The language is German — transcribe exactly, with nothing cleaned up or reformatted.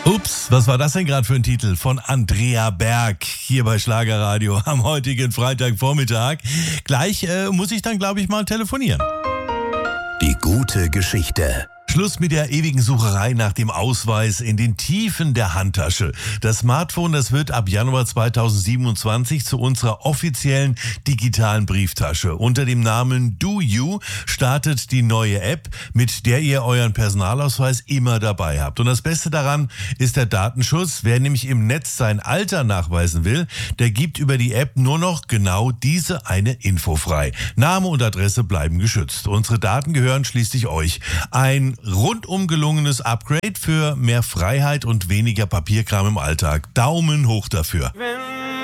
Ups, was war das denn gerade für ein Titel? Von Andrea Berg, hier bei Schlagerradio am heutigen Freitagvormittag. Gleich äh, muss ich dann, glaube ich, mal telefonieren. Die gute Geschichte. Schluss mit der ewigen Sucherei nach dem Ausweis in den Tiefen der Handtasche. Das Smartphone, das wird ab Januar zweitausendsiebenundzwanzig zu unserer offiziellen digitalen Brieftasche. Unter dem Namen DoYou startet die neue App, mit der ihr euren Personalausweis immer dabei habt. Und das Beste daran ist der Datenschutz. Wer nämlich im Netz sein Alter nachweisen will, der gibt über die App nur noch genau diese eine Info frei. Name und Adresse bleiben geschützt. Unsere Daten gehören schließlich euch. Ein rundum gelungenes Upgrade für mehr Freiheit und weniger Papierkram im Alltag. Daumen hoch dafür.